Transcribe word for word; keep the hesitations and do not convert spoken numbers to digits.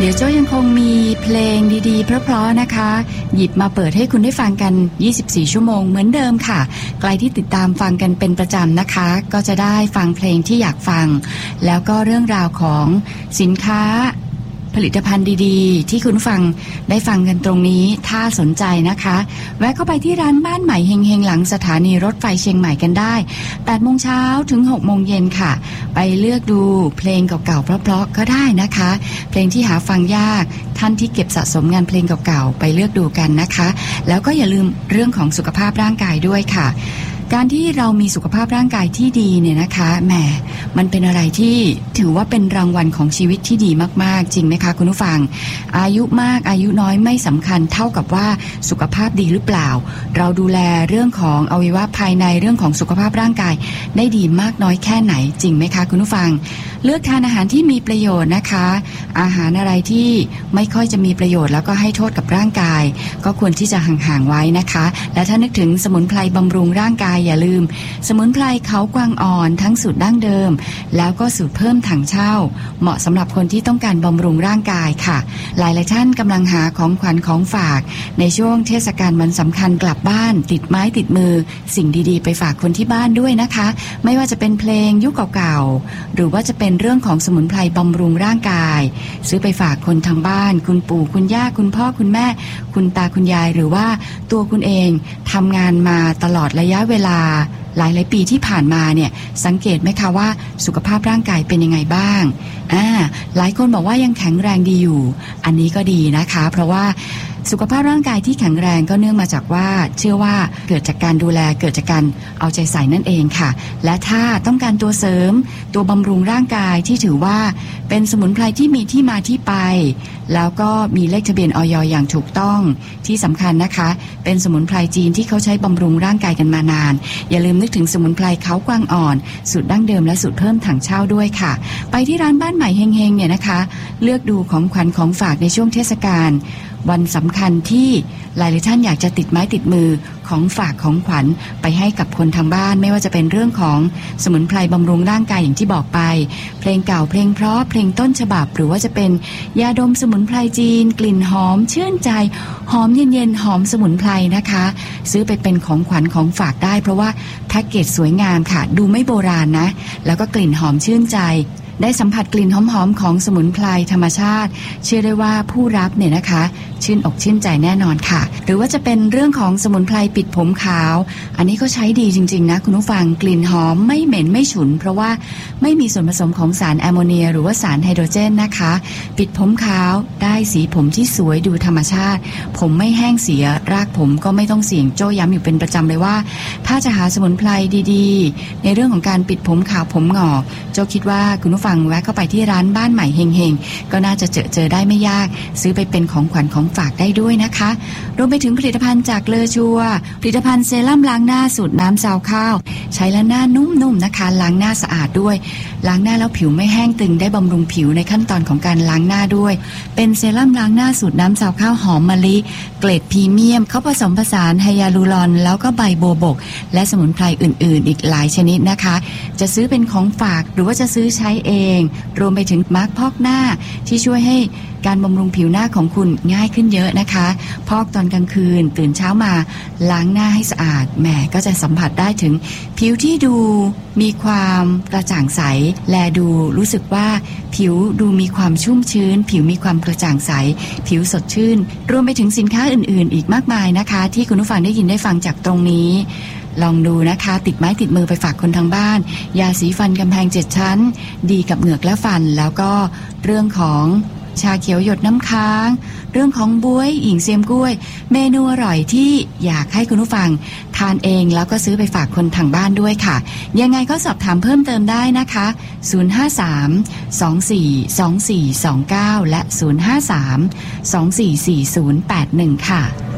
ดี๋ยวโจ้ยังคงมีเพลงดีๆเพราะๆนะคะหยิบมาเปิดให้คุณได้ฟังกันยี่สิบสี่ชั่วโมงเหมือนเดิมค่ะใครที่ติดตามฟังกันเป็นประจำนะคะก็จะได้ฟังเพลงที่อยากฟังแล้วก็เรื่องราวของสินค้าผลิตภัณฑ์ดีๆที่คุณฟังได้ฟังกันตรงนี้ถ้าสนใจนะคะแวะเข้าไปที่ร้านบ้านใหม่เฮงๆหลังสถานีรถไฟเชียงใหม่กันได้ แปดโมงเช้าถึง หกโมงเย็นค่ะไปเลือกดูเพลงเก่าๆเพราะๆก็ได้นะคะเพลงที่หาฟังยากท่านที่เก็บสะสมงานเพลงเก่าๆไปเลือกดูกันนะคะแล้วก็อย่าลืมเรื่องของสุขภาพร่างกายด้วยค่ะการที่เรามีสุขภาพร่างกายที่ดีเนี่ยนะคะแหมมันเป็นอะไรที่ถือว่าเป็นรางวัลของชีวิตที่ดีมากๆจริงไหมคะคุณผู้ฟังอายุมากอายุน้อยไม่สำคัญเท่ากับว่าสุขภาพดีหรือเปล่าเราดูแลเรื่องของอวัยวะภายในเรื่องของสุขภาพร่างกายได้ดีมากน้อยแค่ไหนจริงไหมคะคุณผู้ฟังเลือกทานอาหารที่มีประโยชน์นะคะอาหารอะไรที่ไม่ค่อยจะมีประโยชน์แล้วก็ให้โทษกับร่างกายก็ควรที่จะห่างๆไว้นะคะและถ้านึกถึงสมุนไพรบำรุงร่างกายอย่าลืมสมุนไพรเขากวางอ่อนทั้งสูตรดั้งเดิมแล้วก็สูตรเพิ่มถังเช่าเหมาะสำหรับคนที่ต้องการบำรุงร่างกายค่ะหลายหลายท่านกำลังหาของขวัญของฝากในช่วงเทศกาลวันสำคัญกลับบ้านติดไม้ติดมือสิ่งดีๆไปฝากคนที่บ้านด้วยนะคะไม่ว่าจะเป็นเพลงยุคเก่าๆหรือว่าจะเป็นเรื่องของสมุนไพรบำรุงร่างกายซื้อไปฝากคนทางบ้านคุณปู่คุณย่าคุณพ่อคุณแม่คุณตาคุณยายหรือว่าตัวคุณเองทำงานมาตลอดระยะเวลาหลายหลายปีที่ผ่านมาเนี่ยสังเกตไหมคะว่าสุขภาพร่างกายเป็นยังไงบ้างอ่าหลายคนบอกว่ายังแข็งแรงดีอยู่อันนี้ก็ดีนะคะเพราะว่าสุขภาพร่างกายที่แข็งแรงก็เนื่องมาจากว่าเชื่อว่าเกิดจากการดูแลเกิดจากการเอาใจใส่นั่นเองค่ะและถ้าต้องการตัวเสริมตัวบำรุงร่างกายที่ถือว่าเป็นสมุนไพรที่มีที่มาที่ไปแล้วก็มีเลขทะเบียนอย.อย่างถูกต้องที่สำคัญนะคะเป็นสมุนไพรจีนที่เขาใช้บำรุงร่างกายกันมานานอย่าลืมนึกถึงสมุนไพรเขากวางอ่อนสูตรดั้งเดิมและสูตรเพิ่มถังเช่าด้วยค่ะไปที่ร้านบ้านใหม่เฮงๆเนี่ยนะคะเลือกดูของขวัญของฝากในช่วงเทศกาลวันสำคัญที่หลายๆท่านอยากจะติดไม้ติดมือของฝากของขวัญไปให้กับคนทางบ้านไม่ว่าจะเป็นเรื่องของสมุนไพรบำรุงร่างกายอย่างที่บอกไปเพลงเก่าเพลงเพราะเพลงต้นฉบับหรือว่าจะเป็นยาดมสมุนไพรจีนกลิ่นหอมชื่นใจหอมเย็นๆหอมสมุนไพรนะคะซื้อไปเป็นของขวัญของฝากได้เพราะว่าแพ็กเกจสวยงามค่ะดูไม่โบราณนะแล้วก็กลิ่นหอมชื่นใจได้สัมผัสกลิ่นหอมๆของสมุนไพรธรรมชาติเชื่อได้ว่าผู้รับเนี่ยนะคะชื่นอกชื่นใจแน่นอนค่ะหรือว่าจะเป็นเรื่องของสมุนไพรปิดผมขาวอันนี้ก็ใช้ดีจริงๆนะคุณผู้ฟังกลิ่นหอมไม่เหม็นไม่ฉุนเพราะว่าไม่มีส่วนผสมของสารแอมโมเนียหรือว่าสารไฮโดรเจนนะคะปิดผมขาวได้สีผมที่สวยดูธรรมชาติผมไม่แห้งเสียรากผมก็ไม่ต้องเสี่ยงโจ้ย้ำอยู่เป็นประจำเลยว่าถ้าจะหาสมุนไพรดีๆในเรื่องของการปิดผมขาวผมงอกโจ้คิดว่าคุณผู้ฟังแวะเข้าไปที่ร้านบ้านใหม่เฮงๆก็น่าจะเจอเจอได้ไม่ยากซื้อไปเป็นของขวัญของฝากได้ด้วยนะคะรวมไปถึงผลิตภัณฑ์จากเลอชัวผลิตภัณฑ์เซรั่มล้างหน้าสูตรน้ำซาวข้าวใช้แล้วหน้านุ่มๆนะคะล้างหน้าสะอาดด้วยล้างหน้าแล้วผิวไม่แห้งตึงได้บำรุงผิวในขั้นตอนของการล้างหน้าด้วยเป็นเซรั่มล้างหน้าสูตรน้ำซาวข้าวหอมมะลิเกรดพรีเมียมเขาผสมผสานไฮยาลูรอนแล้วก็ใบโบวบกและสมุนไพรอื่นๆอีกหลายชนิดนะคะจะซื้อเป็นของฝากหรือว่าจะซื้อใช้เองรวมไปถึงมาร์คพอกหน้าที่ช่วยให้การบำรุงผิวหน้าของคุณง่ายขึ้นเยอะนะคะพอกตอนกลางคืนตื่นเช้ามาล้างหน้าให้สะอาดแหมก็จะสัมผัสได้ถึงผิวที่ดูมีความกระจ่างใสแลดูรู้สึกว่าผิวดูมีความชุ่มชื้นผิวมีความกระจ่างใสผิวสดชื่นรวมไปถึงสินค้าอื่นๆอีกมากมายนะคะที่คุณผู้ฟังได้ยินได้ฟังจากตรงนี้ลองดูนะคะติดไม้ติดมือไปฝากคนทางบ้านยาสีฟันกำแพงเจ็ดชั้นดีกับเหงือกและฟันแล้วก็เรื่องของชาเขียวหยดน้ำค้างเรื่องของบ๊วยหญิงเซียมกล้วยเมนูอร่อยที่อยากให้คุณผู้ฟังทานเองแล้วก็ซื้อไปฝากคนทางบ้านด้วยค่ะยังไงก็สอบถามเพิ่มเติมได้นะคะศูนย์ ห้า สาม สอง สี่ สอง สี่ สอง เก้าและศูนย์ ห้า สาม สอง สี่ สี่ ศูนย์ แปด หนึ่งค่ะ